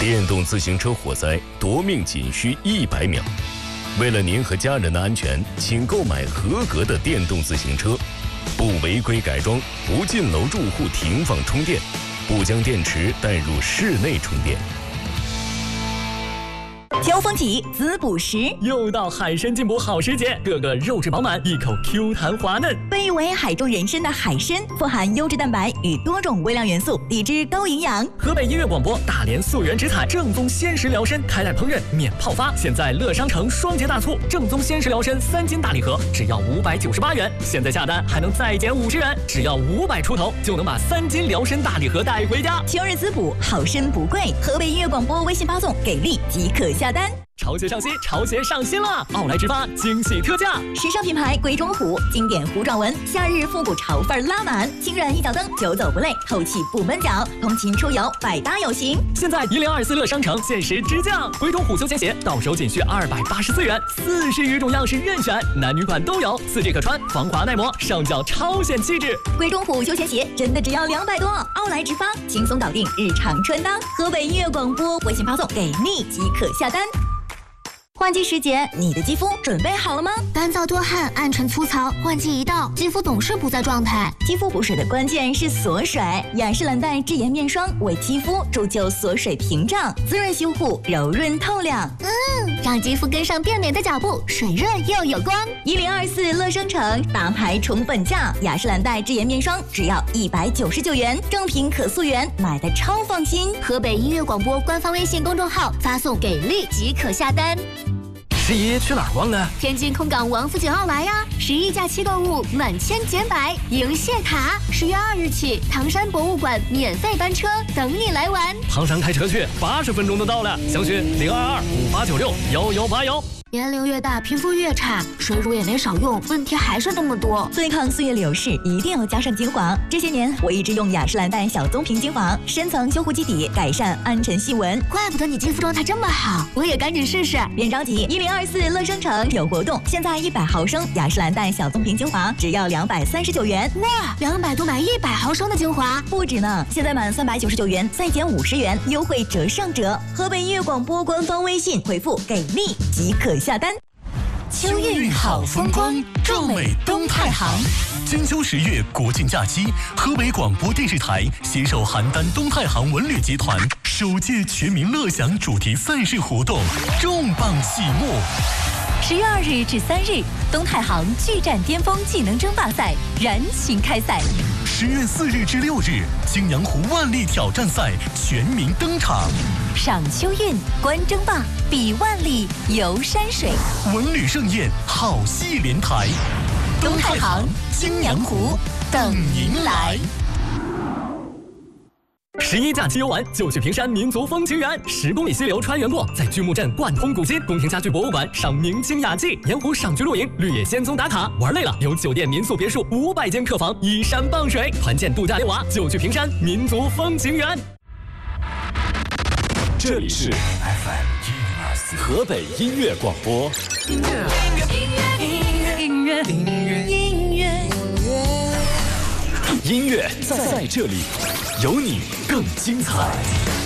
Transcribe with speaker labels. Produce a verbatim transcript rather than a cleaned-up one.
Speaker 1: 电动自行车火灾夺命仅需一百秒。为了您和家人的安全，请购买合格的电动自行车，不违规改装，不进楼住户停放充电，不将电池带入室内充电。
Speaker 2: 秋风起，滋补时，
Speaker 3: 又到海参进补好时节，个个肉质饱满，一口 Q 弹滑嫩。
Speaker 2: 被誉为海中人参的海参，富含优质蛋白与多种微量元素，低脂高营养。
Speaker 3: 河北音乐广播大连溯源直采正宗鲜食疗参，开袋烹饪免泡发。现在乐商城双节大促，正宗鲜食疗参三斤大礼盒只要五百九十八元，现在下单还能再减五十元，只要五百出头就能把三斤疗参大礼盒带回家。
Speaker 2: 秋日滋补，好参不贵。河北音乐广播微信发送给力即可下单。
Speaker 3: 潮鞋上新，潮鞋上新了！奥莱直发惊喜特价，
Speaker 2: 时尚品牌鬼冢虎，经典弧状纹，夏日复古潮范拉满，轻软一脚蹬，久走不累，透气不闷脚，通勤出游百搭有型。
Speaker 3: 现在一零二四乐商城限时直降，鬼冢虎休闲鞋到手仅需二百八十四元，四十余种样式任选，男女款都有，四季可穿，防滑耐磨，上脚超显气质。
Speaker 2: 鬼冢虎休闲鞋真的只要两百多，奥莱直发轻松搞定日常穿搭。河北音乐广播微信发送给力即可下单。换季时节，你的肌肤准备好了吗？
Speaker 4: 干燥多汗、暗沉粗糙，换季一到，肌肤总是不在状态。
Speaker 2: 肌肤补水的关键是锁水，雅诗兰黛智妍面霜为肌肤铸就锁水屏障，滋润修护，柔润透亮。
Speaker 4: 嗯，让肌肤跟上变美的脚步，水润又有光。
Speaker 2: 一零二四乐商城大牌宠粉价，雅诗兰黛智妍面霜只要一百九十九元，正品可溯源，买的超放心。
Speaker 4: 河北音乐广播官方微信公众号发送给力即可下单。
Speaker 3: 十一去哪儿逛呢？
Speaker 4: 天津空港王府井奥莱呀！十一假期购物满千减百，赢谢卡。十月二日起，唐山博物馆免费班车等你来玩。
Speaker 3: 唐山开车去，八十分钟就到了。详询零二二五八九六幺幺八幺。
Speaker 4: 年龄越大，皮肤越差，水乳也没少用，问题还是那么多。
Speaker 2: 对抗岁月流逝，一定要加上精华。这些年，我一直用雅诗兰黛小棕瓶精华，深层修护基底，改善暗沉细纹。
Speaker 4: 怪不得你肌肤状态这么好，我也赶紧试试。
Speaker 2: 别着急，一零二四乐商城有活动，现在一百毫升雅诗兰黛小棕瓶精华只要两百三十九元。
Speaker 4: 哇，两百多买一百毫升的精华，
Speaker 2: 不止呢！现在满三百九十九元再减五十元，优惠折上折。河北音乐广播官方微信回复给力即可下单。
Speaker 5: 秋韵好风光，壮美东太行。金秋十月国庆假期，河北广播电视台携手邯郸东太行文旅集团首届全民乐享主题赛事活动重磅启幕。
Speaker 2: 十月二日至三日，东太行巨战巅峰技能争霸赛燃情开赛。
Speaker 5: 十月四日至六日，青阳湖万里挑战赛全民登场。
Speaker 2: 赏秋韵，观争霸，比万里，游山水，
Speaker 5: 文旅盛宴，好戏连台。
Speaker 2: 东太行，青阳湖，等您来。
Speaker 3: 十一假期游玩就去平山民族风情园，十公里溪流穿越过，在巨木镇贯通古今，宫廷家具博物馆赏明清雅迹，盐湖赏菊露营，绿野仙踪打卡。玩累了，有酒店民宿别墅五百间客房，依山傍水，团建度假溜娃就去平山民族风情园。
Speaker 6: 这里是 F M 一零二四河北音乐广播。音乐，音乐，音乐，音乐，音乐，音乐，音乐在这里，有你更精彩。